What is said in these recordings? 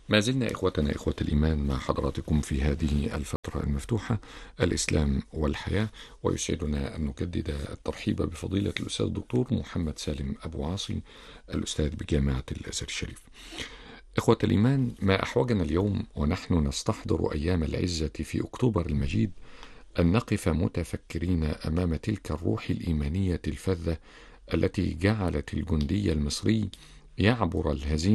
ما زلنا إخوة الإيمان مع حضراتكم في هذه الفترة المفتوحة، الإسلام والحياة، ويسعدنا أن نجدد الترحيب بفضيلة الأستاذ الدكتور محمد سالم أبو عاصي، الأستاذ بجامعة الأزهر الشريف. إخوة الإيمان، ما أحوجنا اليوم ونحن نستحضر أيام العزة في أكتوبر المجيد أن نقف متفكرين أمام تلك الروح الإيمانية الفذة التي جعلت الجندي المصري يعبر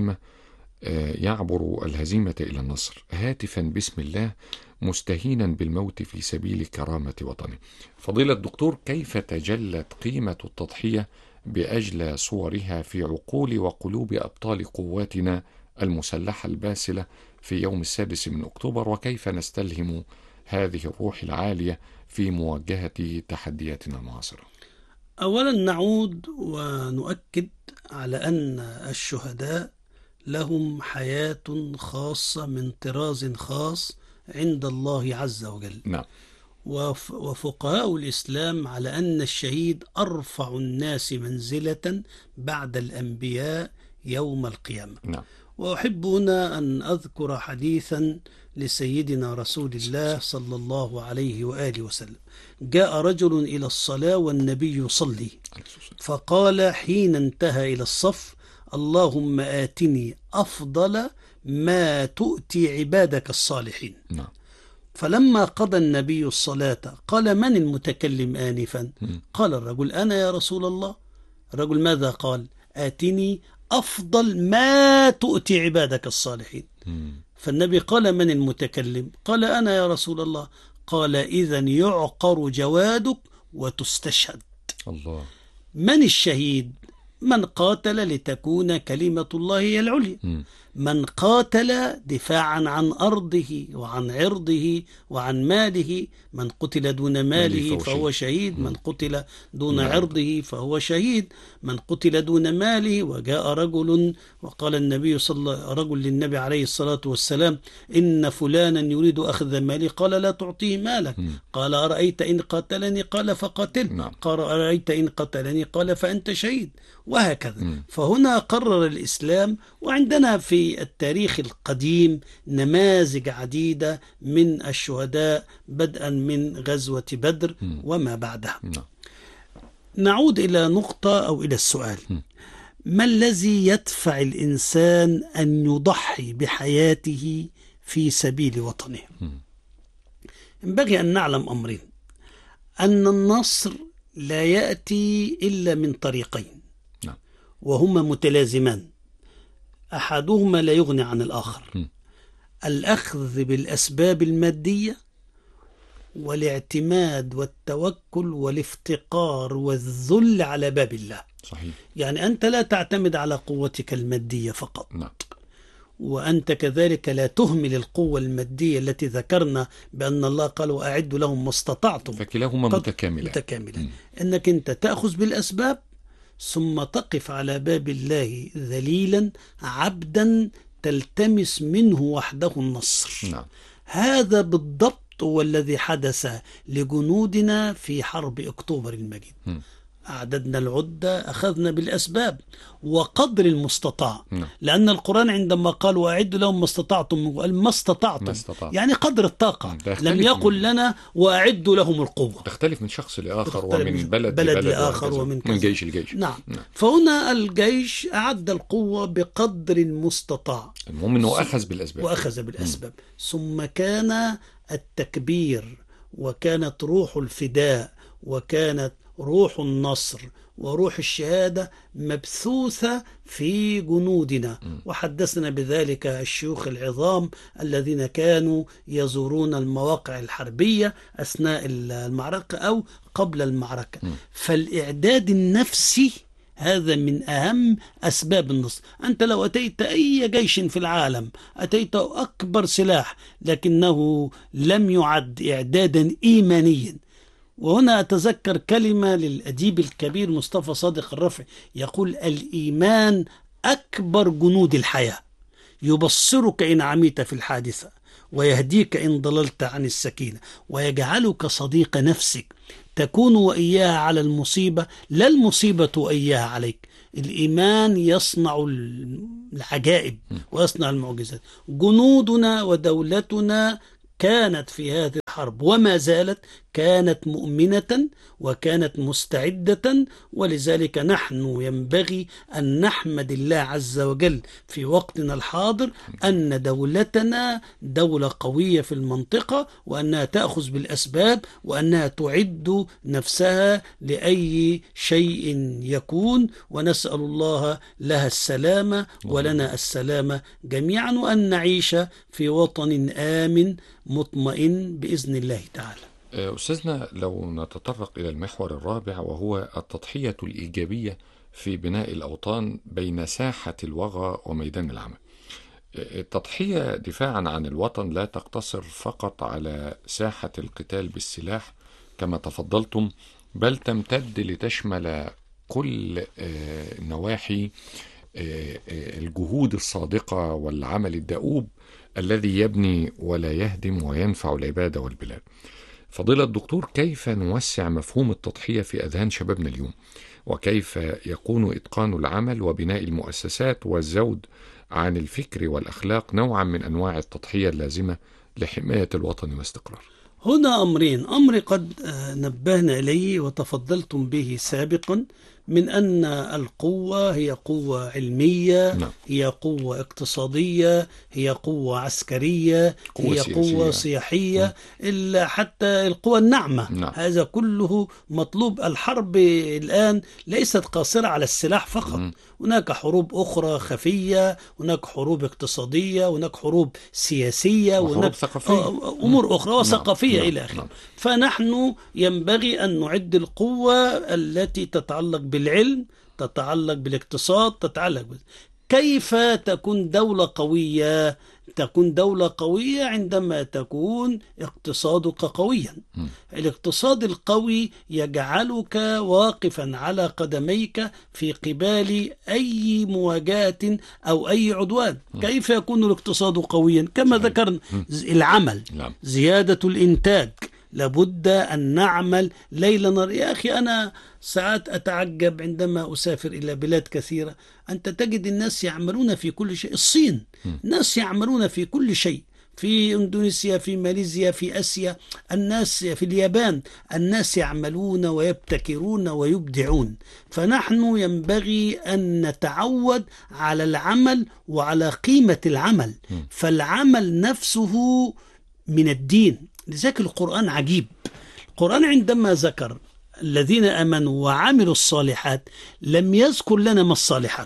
الهزيمة إلى النصر، هاتفا باسم الله، مستهينا بالموت في سبيل كرامة وطنه. فضيلة الدكتور، كيف تجلت قيمة التضحية بأجلى صورها في عقول وقلوب أبطال قواتنا المسلحة الباسلة في يوم 6 من أكتوبر، وكيف نستلهم هذه الروح العالية في مواجهة تحدياتنا المعاصرة؟ أولا نعود ونؤكد على أن الشهداء لهم حياة خاصة من طراز خاص عند الله عز وجل. نعم. وفقهاء الإسلام على أن الشهيد أرفع الناس منزلة بعد الأنبياء يوم القيامة. نعم. وأحب هنا أن أذكر حديثا لسيدنا رسول الله صلى الله عليه وآله وسلم. جاء رجل إلى الصلاة والنبي يصلي، فقال حين انتهى إلى الصف: اللهم آتني أفضل ما تؤتي عبادك الصالحين. نعم. فلما قضى النبي الصلاة قال: من المتكلم آنفا؟ قال الرجل: أنا يا رسول الله. الرجل ماذا قال؟ آتني أفضل ما تؤتي عبادك الصالحين. فالنبي قال: من المتكلم؟ قال: أنا يا رسول الله. قال: إذن يعقر جوادك وتستشهد. الله. من الشهيد؟ من قاتل لتكون كلمة الله هي العليا، من قاتل دفاعا عن أرضه وعن عرضه وعن ماله. من قتل دون ماله فهو شهيد، من قتل دون عرضه فهو شهيد، من قتل دون ماله. وجاء رجل وقال رجل للنبي عليه الصلاة والسلام: إن فلانا يريد أخذ مالي. قال: لا تعطيه مالك. قال: أرأيت إن قتلني؟ قال: فقتل. قال: أرأيت إن قتلني؟ قال: فأنت شهيد. وهكذا. فهنا قرر الإسلام، وعندنا في التاريخ القديم نماذج عديدة من الشهداء بدءا من غزوة بدر وما بعدها. نعود إلى نقطة أو إلى السؤال: ما الذي يدفع الإنسان أن يضحي بحياته في سبيل وطنه؟ ينبغي أن نعلم أمرين: أن النصر لا يأتي إلا من طريقين وهما متلازمان، أحدهما لا يغني عن الآخر: الأخذ بالأسباب المادية، والاعتماد والتوكل والافتقار والذل على باب الله. صحيح. يعني أنت لا تعتمد على قوتك المادية فقط. وأنت كذلك لا تهمل القوة المادية التي ذكرنا بأن الله قال: وأعدوا لهم ما استطعتم. فكلاهما متكاملة. أنك أنت تأخذ بالأسباب ثم تقف على باب الله ذليلا عبدا تلتمس منه وحده النصر. هذا بالضبط هو الذي حدث لجنودنا في حرب أكتوبر المجيد. أعددنا العدة، أخذنا بالأسباب وقدر المستطاع. لأن القرآن عندما قال: وأعدوا لهم ما استطعتم، قال ما استطعتم، يعني قدر الطاقة. لم يقل لنا وأعدوا لهم القوة. تختلف من شخص لآخر ومن بلد لآخر ومن جيش لجيش. نعم. فهنا الجيش أعد القوة بقدر المستطاع، المهم أنه أخذ بالأسباب. ثم كان التكبير، وكانت روح الفداء، وكانت روح النصر وروح الشهادة مبثوثة في جنودنا. وحدثنا بذلك الشيوخ العظام الذين كانوا يزورون المواقع الحربية أثناء المعركة أو قبل المعركة. فالإعداد النفسي هذا من أهم أسباب النصر. أنت لو أتيت أي جيش في العالم، أتيت أكبر سلاح، لكنه لم يعد إعدادا إيمانيا. وهنا أتذكر كلمة للأديب الكبير مصطفى صادق الرفعي يقول: الإيمان أكبر جنود الحياة، يبصرك إن عميت في الحادثة، ويهديك إن ضللت عن السكينة، ويجعلك صديق نفسك، تكون وإياها على المصيبة لا المصيبة وإياها عليك. الإيمان يصنع العجائب ويصنع المعجزات. جنودنا ودولتنا كانت في هذه الحرب وما زالت كانت مؤمنة وكانت مستعدة، ولذلك نحن ينبغي أن نحمد الله عز وجل في وقتنا الحاضر أن دولتنا دولة قوية في المنطقة، وأنها تأخذ بالأسباب، وأنها تعد نفسها لأي شيء يكون، ونسأل الله لها السلامة ولنا السلامة جميعا، وأن نعيش في وطن آمن مطمئن بإذن الله تعالى. أستاذنا، لو نتطرق إلى المحور الرابع وهو التضحية الإيجابية في بناء الأوطان بين ساحة الوغى وميدان العمل. التضحية دفاعا عن الوطن لا تقتصر فقط على ساحة القتال بالسلاح كما تفضلتم، بل تمتد لتشمل كل نواحي الجهود الصادقة والعمل الدؤوب الذي يبني ولا يهدم وينفع العباد والبلاد. فضيلة الدكتور، كيف نوسع مفهوم التضحية في أذهان شبابنا اليوم؟ وكيف يكون إتقان العمل وبناء المؤسسات والزود عن الفكر والأخلاق نوعا من أنواع التضحية اللازمة لحماية الوطن واستقراره؟ هنا أمرين: أمر قد نبهنا إليه وتفضلتم به سابقا، من أن القوة هي قوة علمية، هي قوة اقتصادية، هي قوة عسكرية، هي قوة صياحية، إلا حتى القوة الناعمة. هذا كله مطلوب. الحرب الآن ليست قاصرة على السلاح فقط، هناك حروب أخرى خفية، هناك حروب اقتصادية، هناك حروب سياسية، وهناك أمور أخرى وثقافية إلى آخره. فنحن ينبغي أن نعد القوة التي تتعلق بالعلم، تتعلق بالاقتصاد، تتعلق كيف تكون دولة قوية. تكون دولة قوية عندما تكون اقتصادك قويا. الاقتصاد القوي يجعلك واقفا على قدميك في قبال أي مواجهة أو أي عدوان. كيف يكون الاقتصاد قويا؟ كما ذكرنا، العمل، زيادة الإنتاج، لابد أن نعمل ليل نهار. يا أخي، أنا ساعات أتعجب عندما أسافر إلى بلاد كثيرة، أنت تجد الناس يعملون في كل شيء. الصين الناس يعملون في كل شيء، في إندونيسيا، في ماليزيا، في آسيا، الناس في اليابان، الناس يعملون ويبتكرون ويبدعون. فنحن ينبغي أن نتعود على العمل وعلى قيمة العمل. فالعمل نفسه من الدين. لذلك القرآن عجيب. القرآن عندما ذكر الذين آمنوا وعملوا الصالحات لم يذكر لنا ما الصالحات،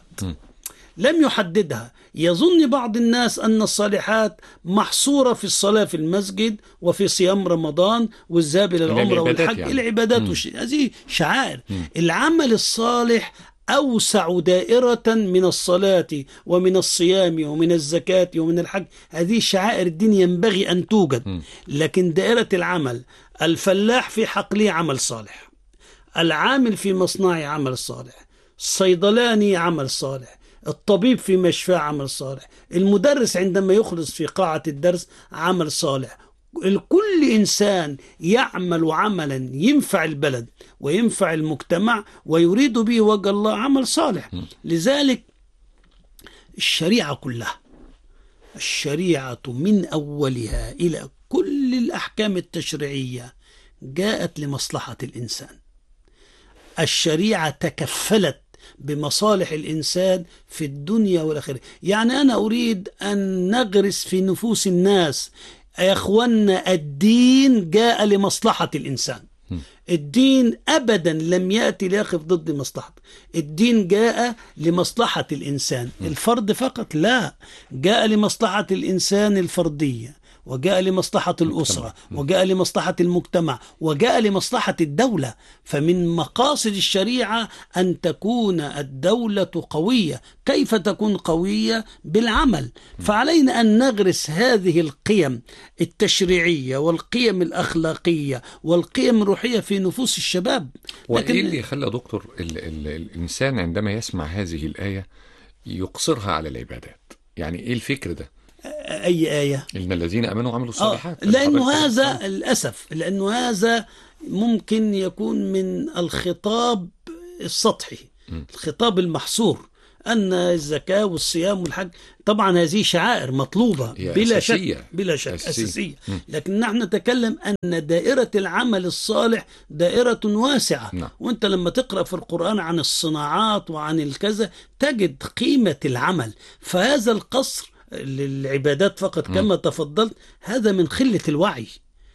لم يحددها. يظن بعض الناس أن الصالحات محصورة في الصلاة في المسجد وفي صيام رمضان والذهاب إلى العمرة والحج، يعني العبادات هذه شعائر. العمل الصالح أوسع دائرة من الصلاة ومن الصيام ومن الزكاة ومن الحج. هذه شعائر الدين ينبغي أن توجد. لكن دائرة العمل، الفلاح في حقله عمل صالح، العامل في مصنعه عمل صالح، الصيدلاني عمل صالح، الطبيب في مشفاه عمل صالح، المدرس عندما يخلص في قاعة الدرس عمل صالح. كل إنسان يعمل عملا ينفع البلد وينفع المجتمع ويريد به وجه الله عمل صالح. لذلك الشريعة كلها، الشريعة من أولها إلى كل الأحكام التشريعية جاءت لمصلحة الإنسان. الشريعة تكفلت بمصالح الإنسان في الدنيا والآخرة. يعني أنا أريد أن نغرس في نفوس الناس يا أخوانا، الدين جاء لمصلحة الإنسان. الدين أبدا لم يأتي ليقف ضد مصلحته. الدين جاء لمصلحة الإنسان الفرد فقط، لا، جاء لمصلحة الإنسان الفردية، وجاء لمصلحة الأسرة، وجاء لمصلحة المجتمع، وجاء لمصلحة الدولة. فمن مقاصد الشريعة أن تكون الدولة قوية. كيف تكون قوية؟ بالعمل. فعلينا أن نغرس هذه القيم التشريعية والقيم الأخلاقية والقيم الروحية في نفوس الشباب. وإيه اللي خلى دكتور الإنسان عندما يسمع هذه الآية يقصرها على العبادات؟ يعني إيه الفكر ده؟ أي آية؟ إن الذين آمنوا وعملوا الصالحات. لأنه هذا للأسف، لأنه هذا ممكن يكون من الخطاب السطحي. الخطاب المحصور، أن الزكاة والصيام والحج طبعا هذه شعائر مطلوبة بلا شك، بلا شك أساسية، لكن نحن نتكلم أن دائرة العمل الصالح دائرة واسعة. وأنت لما تقرأ في القرآن عن الصناعات وعن الكذا تجد قيمة العمل. فهذا القصر للعبادات فقط كما تفضلت هذا من خلة الوعي.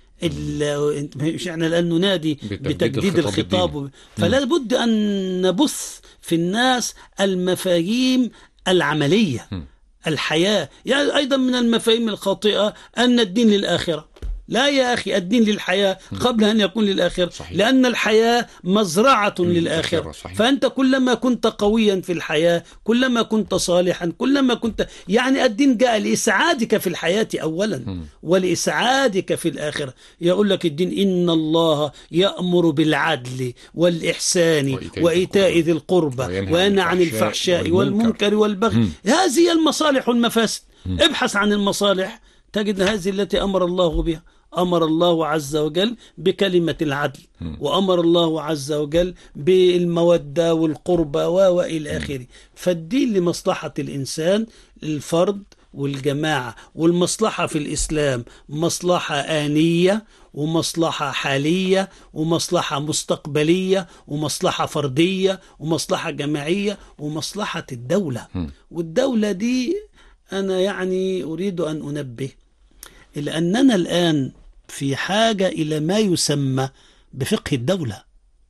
مش احنا الآن ننادي بتجديد الخطاب، فلا بد أن نبث في الناس المفاهيم العملية الحياة. يعني أيضا من المفاهيم الخاطئة أن الدين للآخرة. لا يا أخي، الدين للحياة قبل أن يكون للآخرة. صحيح. لأن الحياة مزرعة للآخرة. فأنت كلما كنت قويا في الحياة، كلما كنت صالحا، كلما كنت يعني الدين جاء لإسعادك في الحياة أولا ولإسعادك في الآخرة. يقول لك الدين إن الله يأمر بالعدل والإحسان وإيتاء ذي القربى وينهى عن الفحشاء والمنكر والبغي. هذه المصالح والمفاسد. ابحث عن المصالح تجد هذه التي أمر الله بها. أمر الله عز وجل بكلمة العدل، وأمر الله عز وجل بالمودة والقربى وإلى آخره. فالدين لمصلحة الإنسان، الفرد والجماعة. والمصلحة في الإسلام مصلحة آنية ومصلحة حالية ومصلحة مستقبلية ومصلحة فردية ومصلحة جماعية ومصلحة الدولة. والدولة دي أنا يعني أريد أن أنبه إلى أننا الآن في حاجة إلى ما يسمى بفقه الدولة.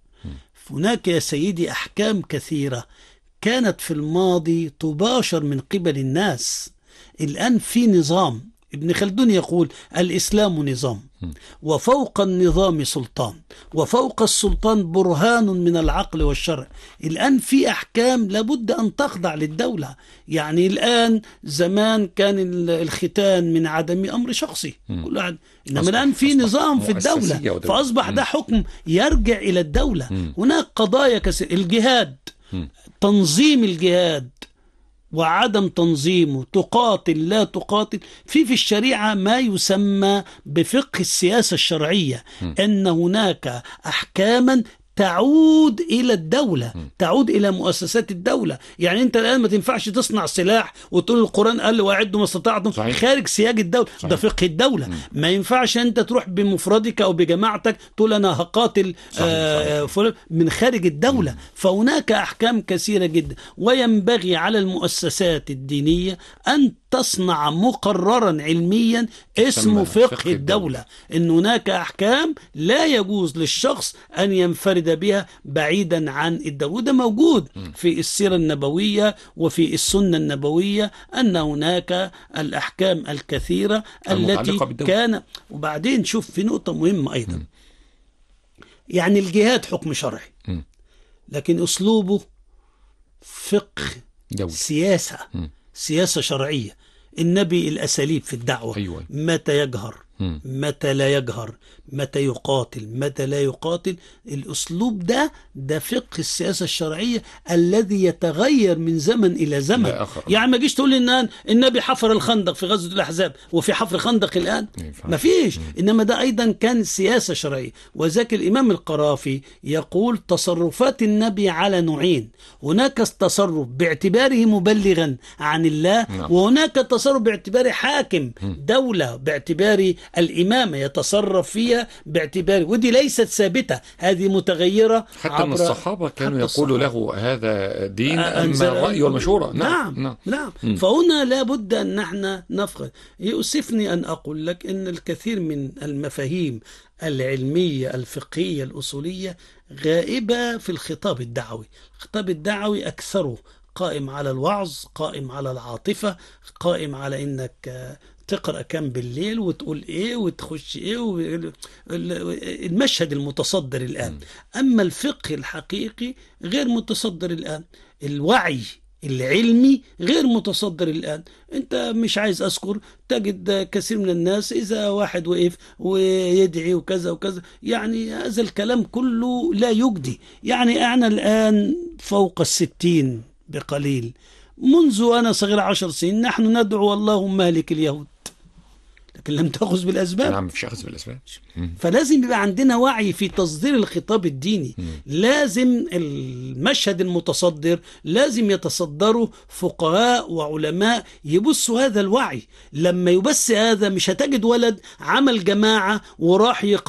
هناك يا سيدي أحكام كثيرة كانت في الماضي تباشر من قبل الناس. الآن في نظام. ابن خلدون يقول الإسلام نظام، وفوق النظام سلطان، وفوق السلطان برهان من العقل والشرع. الآن في أحكام لابد أن تخضع للدولة. يعني الآن زمان كان الختان من عدم أمر شخصي كل واحد، إنما الآن في نظام في الدولة، فأصبح ده حكم يرجع إلى الدولة. هناك قضايا كثيرة. الجهاد، تنظيم الجهاد وعدم تنظيمه، تقاتل لا تقاتل، في الشريعة ما يسمى بفقه السياسة الشرعية، أن هناك أحكاما تعود إلى الدولة، تعود إلى مؤسسات الدولة. يعني أنت الآن ما تنفعش تصنع سلاح وتقول القرآن قال وأعدوا ما استطعتم خارج سياج الدولة. ده فقه الدولة. ما ينفعش أنت تروح بمفردك أو بجماعتك تقول أنا هقاتل من خارج الدولة. فهناك أحكام كثيرة جدا، وينبغي على المؤسسات الدينية أن تصنع مقررا علميا اسمه فقه الدولة، إن هناك أحكام لا يجوز للشخص أن ينفرد بها بعيدا عن الدولة. وده موجود في السيرة النبوية وفي السنة النبوية، أن هناك الأحكام الكثيرة التي كان. وبعدين شوف في نقطة مهمة أيضا، يعني الجهاد حكم شرعي لكن أسلوبه فقه دولة. سياسة شرعية. النبي الأساليب في الدعوة. أيوة. متى يجهر، متى لا يجهر، متى يقاتل، متى لا يقاتل. الأسلوب ده فقه السياسة الشرعية الذي يتغير من زمن إلى زمن. يعني ما جيش تقول إن النبي حفر الخندق في غزوة الأحزاب وفي حفر خندق الآن، ما فيش. إنما ده أيضا كان سياسة شرعية. وذاك الإمام القرافي يقول تصرفات النبي على نوعين: هناك تصرف باعتباره مبلغا عن الله، وهناك تصرف باعتباره حاكم دولة، باعتبار الإمامة يتصرف فيها باعتبار، ودي ليست ثابتة، هذه متغيرة. حتى من الصحابة كانوا يقولوا له هذا دين أما الرأي والمشورة. نعم. فهنا لا بد أن نحن نفقد. يؤسفني أن أقول لك أن الكثير من المفاهيم العلمية الفقهية الأصولية غائبة في الخطاب الدعوي. الخطاب الدعوي أكثره قائم على الوعظ، قائم على العاطفة، قائم على إنك تقرأ كم بالليل وتقول إيه وتخش إيه المشهد المتصدر الآن. أما الفقه الحقيقي غير متصدر الآن، الوعي العلمي غير متصدر الآن. أنت مش عايز أذكر، تجد كثير من الناس إذا واحد وقف ويدعي وكذا وكذا، يعني هذا الكلام كله لا يجدي. يعني أنا الآن فوق 60 بقليل، منذ أنا صغير 10 سنين نحن ندعو اللهم مهلك اليهود. لكن لم تأخذ بالأسباب. نعم، مفيش أخذ بالأسباب. فلازم يبقى عندنا وعي في تصدير الخطاب الديني. لازم المشهد المتصدر لازم يتصدره فقهاء وعلماء يبثوا هذا الوعي. لما يبث هذا مش هتجد ولد عمل جماعة وراح